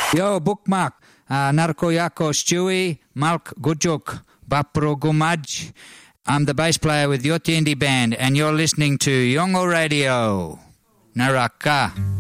Yo, bookmark. Narko Yako Stewie, Malk Gujuk, Bapro Gumaj. I'm the bass player with Yotindi Band, and you're listening to Yongo Radio. Naraka.